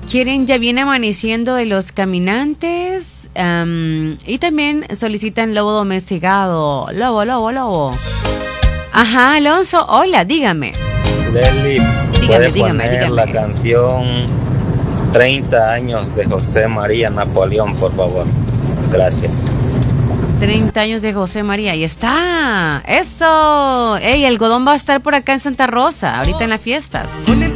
Quieren Ya viene amaneciendo de Los Caminantes. Y también solicitan Lobo Domesticado. Lobo. Ajá, Alonso, hola, dígame. Leli, ¿puede dígame. poner la canción 30 años de José María Napoleón, por favor? Gracias. 30 años de José María, ahí está. Eso. Ey, el Godón va a estar por acá en Santa Rosa, ahorita en las fiestas.